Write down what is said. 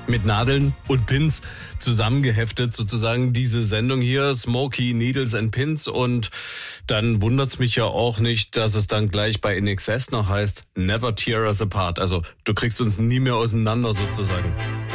mit Nadeln und Pins zusammengeheftet, sozusagen diese Sendung hier, Smoky Needles and Pins. Und dann wundert's mich ja auch nicht, dass es dann gleich bei INXS noch heißt, Never Tear Us Apart. Also du kriegst uns nie mehr auseinander sozusagen.